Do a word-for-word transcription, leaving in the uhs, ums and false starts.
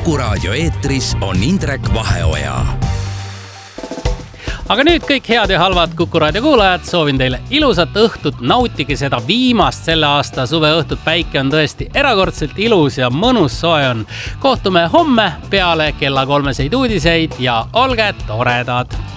Kuku Raadio eetris on Indrek Vaheoja. Aga nüüd kõik head ja halvad Kuku Raadio kuulajad, soovin teile ilusat õhtut, nautige seda viimast selle aasta suveõhtut, päike on tõesti erakordselt ilus ja mõnus soe on. Kohtume homme peale kella kolmeseid uudiseid ja olge toredad!